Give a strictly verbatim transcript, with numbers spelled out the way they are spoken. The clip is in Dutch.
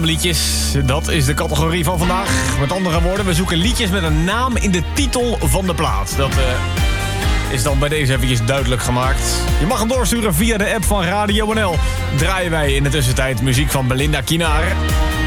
naamliedjes. Dat is de categorie van vandaag. Met andere woorden, we zoeken liedjes met een naam in de titel van de plaat. Dat uh, is dan bij deze eventjes duidelijk gemaakt. Je mag hem doorsturen via de app van Radio N L. Draaien wij in de tussentijd muziek van Belinda Kinaar.